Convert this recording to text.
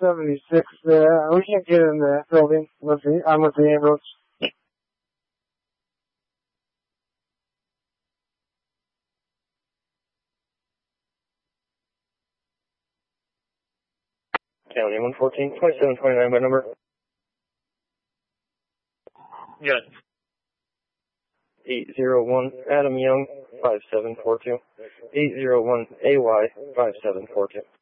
76 there. We can't get in the building with the ambulance. County 114, 2729 by number. Good. 801 Adam Young, 5742. 801 AY, 5742.